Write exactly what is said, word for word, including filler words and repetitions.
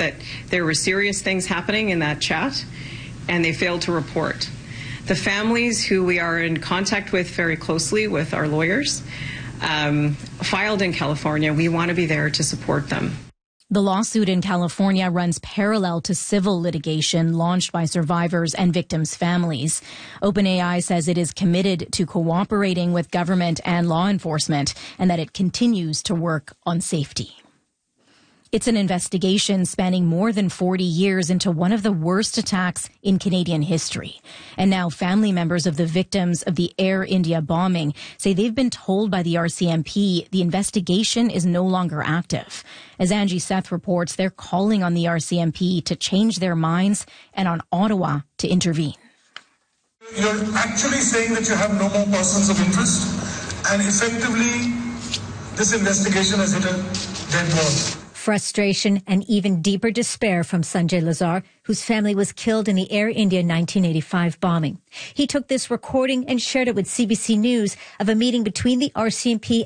that there were serious things happening in that chat, and they failed to report. The families who we are in contact with very closely with our lawyers um, filed in California. We want to be there to support them. The lawsuit in California runs parallel to civil litigation launched by survivors and victims' families. OpenAI says it is committed to cooperating with government and law enforcement and that it continues to work on safety. It's an investigation spanning more than forty years into one of the worst attacks in Canadian history. And now family members of the victims of the Air India bombing say they've been told by the R C M P the investigation is no longer active. As Angie Seth reports, they're calling on the R C M P to change their minds and on Ottawa to intervene. You're actually saying that you have no more persons of interest, and effectively this investigation has hit a dead wall. Frustration and even deeper despair from Sanjay Lazar, whose family was killed in the Air India nineteen eighty-five bombing. He took this recording and shared it with C B C News of a meeting between the R C M P